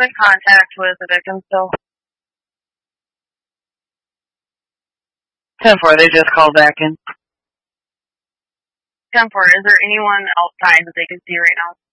in contact with the victim still? 10-4, they just called back in. 10-4, is there anyone outside that they can see right now?